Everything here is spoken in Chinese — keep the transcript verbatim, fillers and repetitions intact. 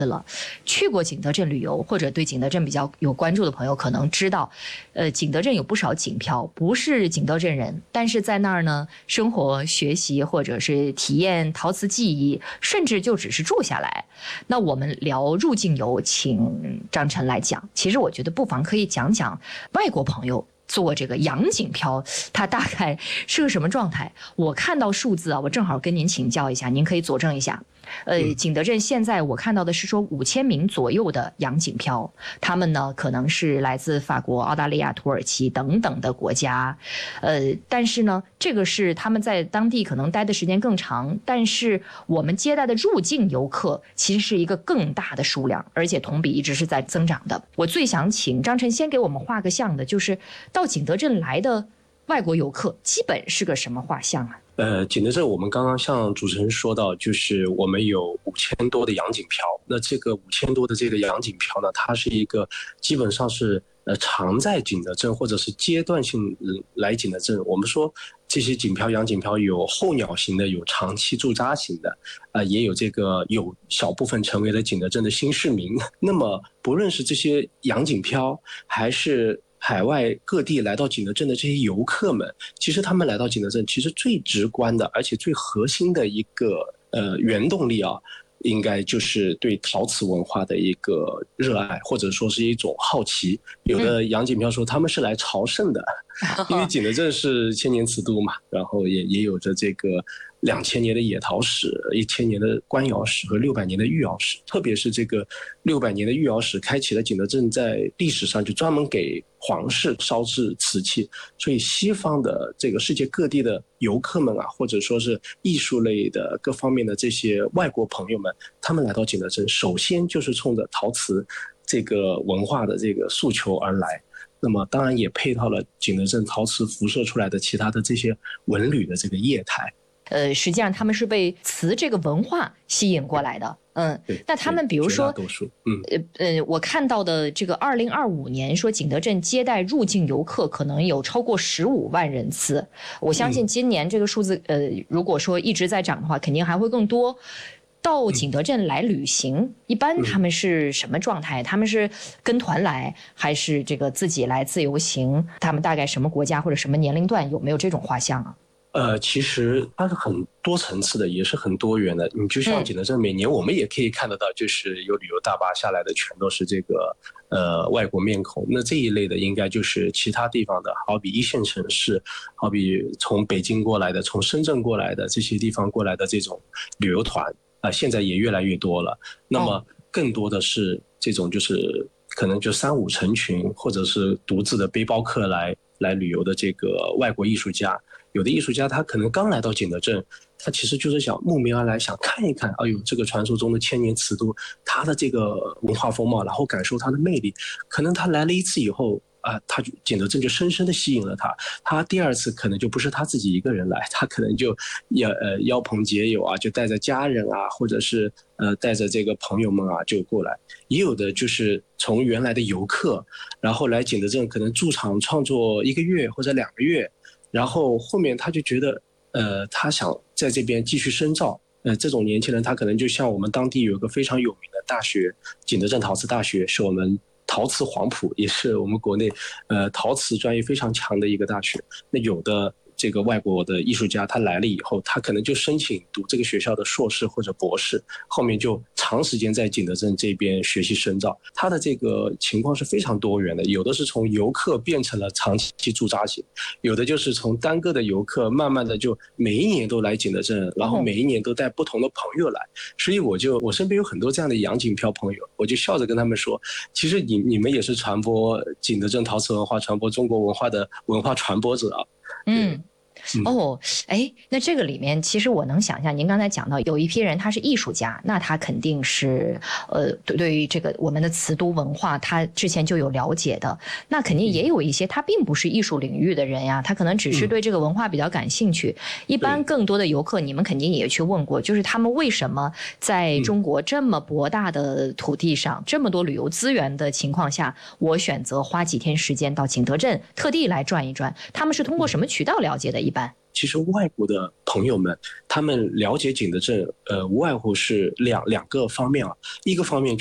了。去过景德镇旅游或者对景德镇比较有关注的朋友可能知道，呃，景德镇有不少景漂，不是景德镇人，但是在那儿呢，生活、学习或者是体验陶瓷技艺，甚至就只是住下来。那我们聊入境游，请张晨来讲。其实我觉得不妨可以讲讲外国朋友做这个洋景漂，它大概是个什么状态？我看到数字啊，我正好跟您请教一下，您可以佐证一下。呃，景德镇现在我看到的是说五千名左右的洋景漂，他们呢可能是来自法国、澳大利亚、土耳其等等的国家，呃，但是呢，这个是他们在当地可能待的时间更长，但是我们接待的入境游客其实是一个更大的数量，而且同比一直是在增长的。我最想请张晨先给我们画个像的，就是到景德镇来的外国游客基本是个什么画像啊？ 呃，景德镇我们刚刚像主持人说到，就是我们有五千多的洋景漂。那这个五千多的这个洋景漂呢，它是一个基本上是呃常在景德镇或者是阶段性来景德镇。我们说这些景漂洋景漂有候鸟型的，有长期驻扎型的，呃，也有这个有小部分成为了景德镇的新市民。那么不论是这些洋景漂还是海外各地来到景德镇的这些游客们，其实他们来到景德镇，其实最直观的，而且最核心的一个呃原动力啊，应该就是对陶瓷文化的一个热爱，或者说是一种好奇。有的洋景漂说他们是来朝圣的，因为景德镇是千年瓷都嘛，然后也也有着这个两千年的野陶史、一千年的官窑史和六百年的御窑史。特别是这个六百年的御窑史，开启了景德镇在历史上就专门给皇室烧制瓷器，所以西方的这个世界各地的游客们啊，或者说是艺术类的各方面的这些外国朋友们，他们来到景德镇，首先就是冲着陶瓷这个文化的这个诉求而来。那么当然也配套了景德镇陶瓷辐射出来的其他的这些文旅的这个业态。 呃，实际上他们是被瓷这个文化吸引过来的。嗯，那他们比如说，嗯，呃呃，我看到的这个二零二五年说景德镇接待入境游客可能有超过十五万人次，我相信今年这个数字，呃，如果说一直在涨的话，肯定还会更多。到景德镇来旅行，一般他们是什么状态？他们是跟团来，还是这个自己来自由行？他们大概什么国家或者什么年龄段？有没有这种画像啊？ 呃，其实它是很多层次的，也是很多元的。你就像景德镇，每年我们也可以看得到，就是有旅游大巴下来的，全都是这个呃外国面孔。那这一类的，应该就是其他地方的，好比一线城市，好比从北京过来的，从深圳过来的这些地方过来的这种旅游团啊、呃，现在也越来越多了。那么更多的是这种就是可能就三五成群，或者是独自的背包客来来旅游的这个外国艺术家。有的艺术家他可能刚来到景德镇，他其实就是想慕名而来，想看一看，哎呦，这个传说中的千年瓷都，它的这个文化风貌，然后感受它的魅力。可能他来了一次以后啊、呃，他景德镇就深深的吸引了他。他第二次可能就不是他自己一个人来，他可能就要呃邀朋结友啊，就带着家人啊，或者是呃带着这个朋友们啊就过来。也有的就是从原来的游客，然后来景德镇可能驻场创作一个月或者两个月。然后后面他就觉得，呃，他想在这边继续深造。呃，这种年轻人他可能就像我们当地有一个非常有名的大学，景德镇陶瓷大学，是我们陶瓷黄埔，也是我们国内呃陶瓷专业非常强的一个大学。那有的这个外国的艺术家他来了以后，他可能就申请读这个学校的硕士或者博士，后面就长时间在景德镇这边学习深造。他的这个情况是非常多元的，有的是从游客变成了长期驻扎型，有的就是从单个的游客慢慢的就每一年都来景德镇，然后每一年都带不同的朋友来。所以我就我身边有很多这样的洋景漂朋友，我就笑着跟他们说，其实你你们也是传播景德镇陶瓷文化、传播中国文化的文化传播者啊。 嗯。哦，哎，那这个里面其实我能想象，您刚才讲到有一批人他是艺术家，那他肯定是呃对于这个我们的瓷都文化他之前就有了解的，那肯定也有一些他并不是艺术领域的人呀，他可能只是对这个文化比较感兴趣。一般更多的游客你们肯定也去问过，就是他们为什么在中国这么博大的土地上，这么多旅游资源的情况下，我选择花几天时间到景德镇特地来转一转，他们是通过什么渠道了解的？一般其实外国的朋友们他们了解景德镇，呃，无外乎是两两个方面啊，一个方面